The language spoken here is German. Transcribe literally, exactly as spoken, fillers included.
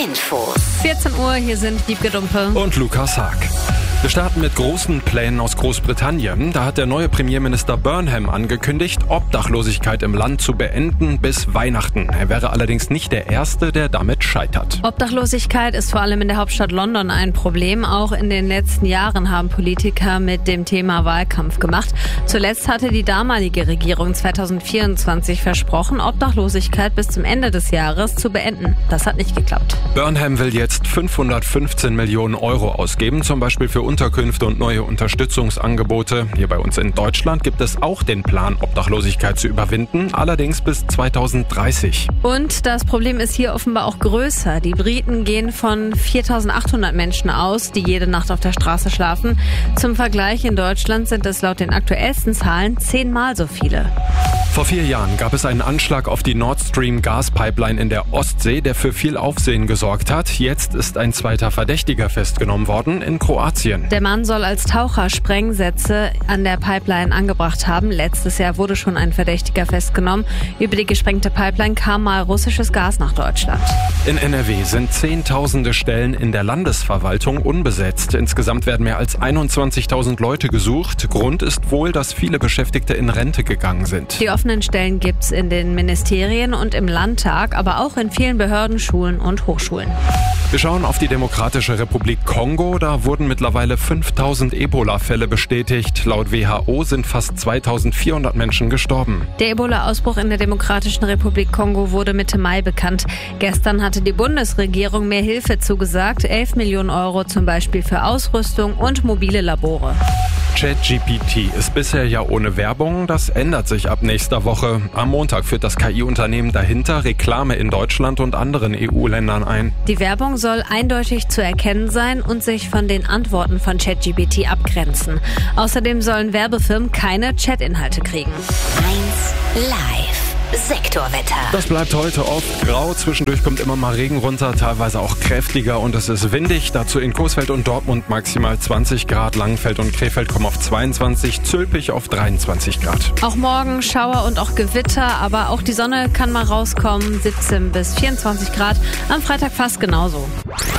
Infos. vierzehn Uhr, hier sind Wiebke Dumpe und Lukas Haag. Wir starten mit großen Plänen aus Großbritannien. Da hat der neue Premierminister Burnham angekündigt, Obdachlosigkeit im Land zu beenden bis Weihnachten. Er wäre allerdings nicht der Erste, der damit scheitert. Obdachlosigkeit ist vor allem in der Hauptstadt London ein Problem. Auch in den letzten Jahren haben Politiker mit dem Thema Wahlkampf gemacht. Zuletzt hatte die damalige Regierung zweitausendvierundzwanzig versprochen, Obdachlosigkeit bis zum Ende des Jahres zu beenden. Das hat nicht geklappt. Burnham will jetzt fünfhundertfünfzehn Millionen Euro ausgeben, zum Beispiel für Unterkünfte und neue Unterstützungsangebote. Hier bei uns in Deutschland gibt es auch den Plan, Obdachlosigkeit zu überwinden, allerdings bis zweitausenddreißig. Und das Problem ist hier offenbar auch größer. Die Briten gehen von viertausendachthundert Menschen aus, die jede Nacht auf der Straße schlafen. Zum Vergleich, in Deutschland sind es laut den aktuellsten Zahlen zehnmal so viele. Vor vier Jahren gab es einen Anschlag auf die Nord Stream Gaspipeline in der Ostsee, der für viel Aufsehen gesorgt hat. Jetzt ist ein zweiter Verdächtiger festgenommen worden in Kroatien. Der Mann soll als Taucher Sprengsätze an der Pipeline angebracht haben. Letztes Jahr wurde schon ein Verdächtiger festgenommen. Über die gesprengte Pipeline kam mal russisches Gas nach Deutschland. In N R W sind zehntausende Stellen in der Landesverwaltung unbesetzt. Insgesamt werden mehr als einundzwanzigtausend Leute gesucht. Grund ist wohl, dass viele Beschäftigte in Rente gegangen sind. Die offenen Stellen gibt's in den Ministerien und im Landtag, aber auch in vielen Behörden, Schulen und Hochschulen. Wir schauen auf die Demokratische Republik Kongo. Da wurden mittlerweile fünftausend Ebola-Fälle bestätigt. Laut W H O sind fast zweitausendvierhundert Menschen gestorben. Der Ebola-Ausbruch in der Demokratischen Republik Kongo wurde Mitte Mai bekannt. Gestern hatte die Bundesregierung mehr Hilfe zugesagt. elf Millionen Euro zum Beispiel für Ausrüstung und mobile Labore. ChatGPT ist bisher ja ohne Werbung. Das ändert sich ab nächster Woche. Am Montag führt das K I-Unternehmen dahinter Reklame in Deutschland und anderen E U-Ländern ein. Die Werbung soll eindeutig zu erkennen sein und sich von den Antworten von ChatGPT abgrenzen. Außerdem sollen Werbefirmen keine Chatinhalte kriegen. eins Live. Sektorwetter. Das bleibt heute oft grau. Zwischendurch kommt immer mal Regen runter, teilweise auch kräftiger und es ist windig. Dazu in Coesfeld und Dortmund maximal zwanzig Grad. Langenfeld und Krefeld kommen auf zweiundzwanzig, Zülpich auf dreiundzwanzig Grad. Auch morgen Schauer und auch Gewitter, aber auch die Sonne kann mal rauskommen. siebzehn bis vierundzwanzig Grad. Am Freitag fast genauso.